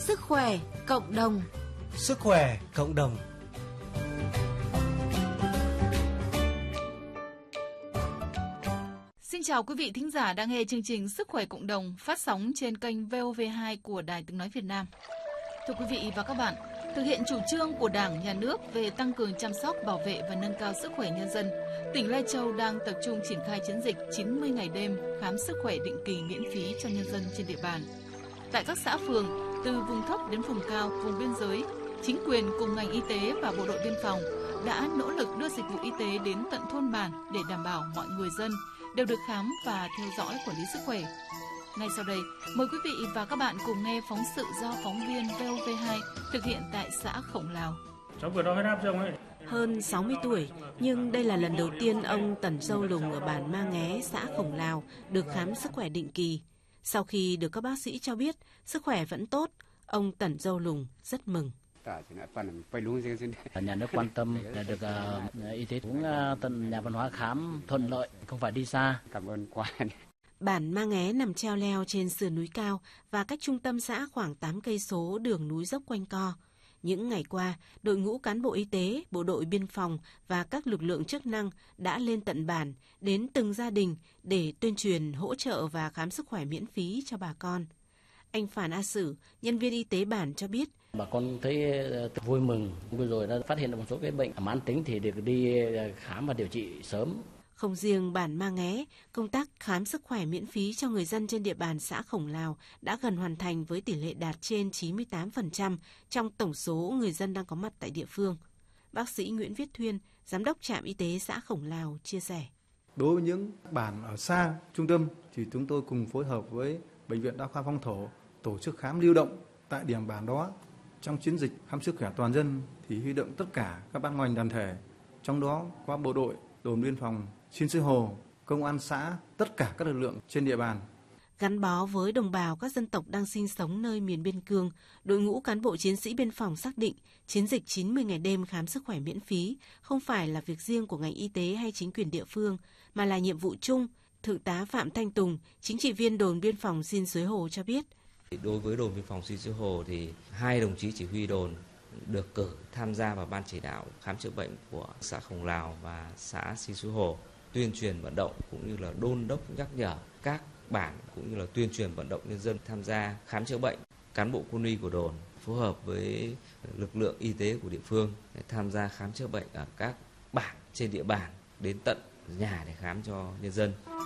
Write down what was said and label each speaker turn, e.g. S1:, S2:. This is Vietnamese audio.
S1: Sức khỏe cộng đồng.
S2: Sức khỏe cộng đồng.
S3: Xin chào quý vị thính giả đang nghe chương trình Sức khỏe cộng đồng phát sóng trên kênh VOV2 của Đài Tiếng nói Việt Nam. Thưa quý vị và các bạn, thực hiện chủ trương của Đảng, Nhà nước về tăng cường chăm sóc, bảo vệ và nâng cao sức khỏe nhân dân, tỉnh Lai Châu đang tập trung triển khai chiến dịch 90 ngày đêm khám sức khỏe định kỳ miễn phí cho nhân dân trên địa bàn. Tại các xã phường, từ vùng thấp đến vùng cao, vùng biên giới, chính quyền cùng ngành y tế và bộ đội biên phòng đã nỗ lực đưa dịch vụ y tế đến tận thôn bản để đảm bảo mọi người dân đều được khám và theo dõi quản lý sức khỏe. Ngay sau đây, mời quý vị và các bạn cùng nghe phóng sự do phóng viên VOV2 thực hiện tại xã Khổng Lào.
S4: Cháu vừa đo huyết áp xong ấy.
S5: Hơn 60 tuổi, nhưng đây là lần đầu tiên ông Tẩn Dâu Lùng ở bản Ma Nghé, xã Khổng Lào được khám sức khỏe định kỳ. Sau khi được các bác sĩ cho biết sức khỏe vẫn tốt, ông Tẩn Dâu Lùng rất mừng.
S6: Nhà nước quan tâm là được y tế cũng tận nhà văn hóa khám thuận lợi, không phải đi xa.
S7: Cảm ơn quá.
S5: Bản Ma Nghé nằm treo leo trên sườn núi cao và cách trung tâm xã khoảng 8 cây số, đường núi dốc quanh co. Những ngày qua, đội ngũ cán bộ y tế, bộ đội biên phòng và các lực lượng chức năng đã lên tận bản, đến từng gia đình để tuyên truyền, hỗ trợ và khám sức khỏe miễn phí cho bà con. Anh Phản A Sử, nhân viên y tế bản cho biết,
S6: bà con thấy vui mừng, vừa rồi đã phát hiện được một số cái bệnh mãn tính thì được đi khám và điều trị sớm.
S5: Không riêng bản Ma Nghé, công tác khám sức khỏe miễn phí cho người dân trên địa bàn xã Khổng Lào đã gần hoàn thành với tỷ lệ đạt trên 98% trong tổng số người dân đang có mặt tại địa phương. Bác sĩ Nguyễn Viết Thuyên, Giám đốc trạm y tế xã Khổng Lào chia sẻ.
S8: Đối với những bản ở xa trung tâm thì chúng tôi cùng phối hợp với Bệnh viện Đa khoa Phong Thổ tổ chức khám lưu động tại điểm bản đó. Trong chiến dịch khám sức khỏe toàn dân thì huy động tất cả các ban ngành đoàn thể, trong đó có bộ đội, đồn biên phòng Xin Suối Hồ, công an xã, tất cả các lực lượng trên địa bàn.
S5: Gắn bó với đồng bào các dân tộc đang sinh sống nơi miền biên cương, đội ngũ cán bộ chiến sĩ biên phòng xác định chiến dịch 90 ngày đêm khám sức khỏe miễn phí không phải là việc riêng của ngành y tế hay chính quyền địa phương, mà là nhiệm vụ chung. Thượng tá Phạm Thanh Tùng, chính trị viên đồn biên phòng Xin Suối Hồ cho biết.
S9: Đối với đồn biên phòng Xin Suối Hồ thì 2 đồng chí chỉ huy đồn được cử tham gia vào ban chỉ đạo khám chữa bệnh của xã Khổng Lào và xã Xin Suối Hồ, tuyên truyền vận động cũng như là đôn đốc nhắc nhở các bản cũng như là tuyên truyền vận động nhân dân tham gia khám chữa bệnh. Cán bộ quân y của đồn phối hợp với lực lượng y tế của địa phương để tham gia khám chữa bệnh ở các bản trên địa bàn, đến tận nhà để khám cho nhân dân.